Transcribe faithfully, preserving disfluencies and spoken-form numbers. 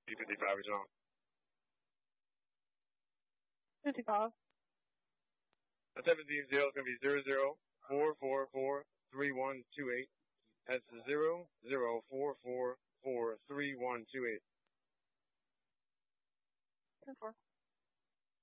P fifty-five is on. fifty-five. seventeen zero is going to be zero zero four four four three one two eight. That's zero zero four four four three one two eight. ten four.